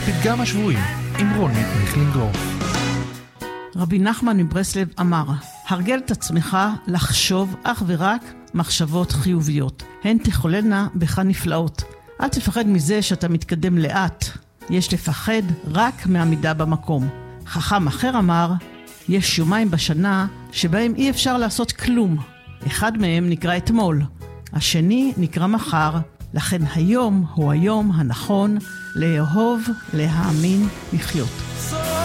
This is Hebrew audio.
פתגם השבועי עם רונית מיכלינגלוף. רבי נחמן מברסלב אמר, הרגל את עצמך לחשוב אך ורק מחשבות חיוביות. הן תחוללנה בך נפלאות. אל תפחד מזה שאתה מתקדם לאט. יש לפחד רק מעמידה במקום. חכם אחר אמר, יש יומיים בשנה שבהם אי אפשר לעשות כלום. אחד מהם נקרא אתמול, השני נקרא מחר. לכן היום הוא היום הנכון לאהוב, להאמין, לחיות.